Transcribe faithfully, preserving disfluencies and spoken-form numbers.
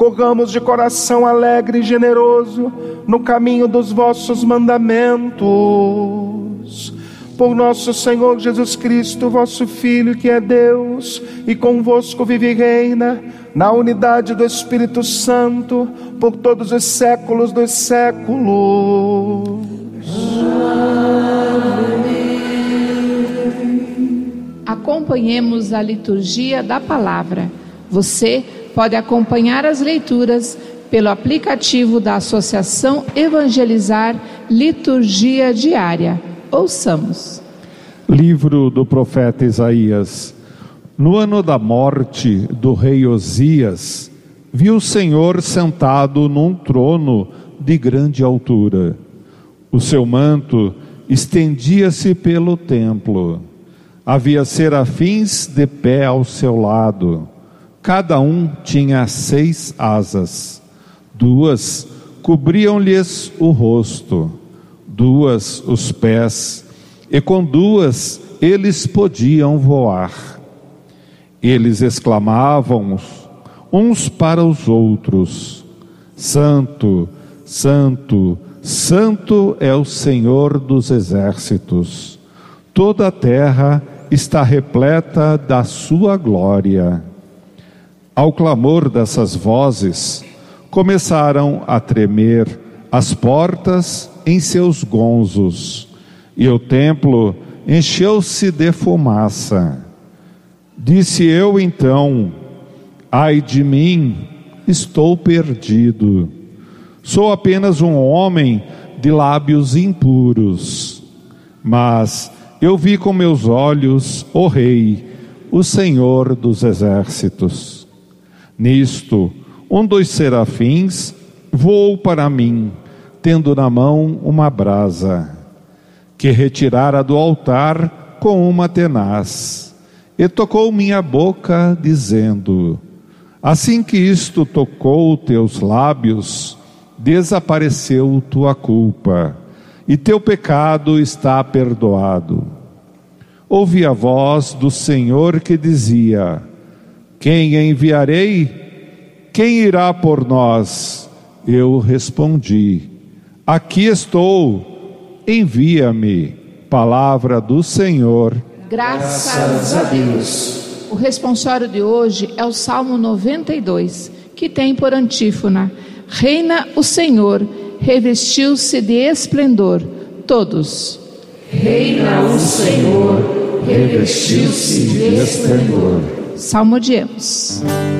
corramos de coração alegre e generoso no caminho dos vossos mandamentos. Por nosso Senhor Jesus Cristo, vosso Filho, que é Deus, e convosco vive e reina, na unidade do Espírito Santo, por todos os séculos dos séculos. Acompanhemos a liturgia da palavra. Você pode acompanhar as leituras pelo aplicativo da Associação Evangelizar Liturgia Diária. Ouçamos. Livro do profeta Isaías. No ano da morte do rei Osias, viu o Senhor sentado num trono de grande altura. O seu manto estendia-se pelo templo. Havia serafins de pé ao seu lado. Cada um tinha seis asas. Duas cobriam-lhes o rosto, duas os pés, e com duas eles podiam voar. Eles exclamavam uns para os outros: Santo, Santo, Santo é o Senhor dos exércitos. Toda a terra está repleta da sua glória. Ao clamor dessas vozes, começaram a tremer as portas em seus gonzos, e o templo encheu-se de fumaça. Disse eu então: ai de mim, estou perdido. Sou apenas um homem de lábios impuros. Mas eu vi com meus olhos o Rei, o Senhor dos exércitos. Nisto, um dos serafins voou para mim, tendo na mão uma brasa, que retirara do altar com uma tenaz, e tocou minha boca, dizendo: assim que isto tocou teus lábios, desapareceu tua culpa, e teu pecado está perdoado. Ouvi a voz do Senhor que dizia: quem enviarei? Quem irá por nós? Eu respondi: aqui estou, envia-me. Palavra do Senhor. Graças a Deus. O responsório de hoje é o Salmo noventa e dois, que tem por antífona: reina o Senhor, revestiu-se de esplendor. Todos. Reina o Senhor, revestiu-se de esplendor. Salmodiemos.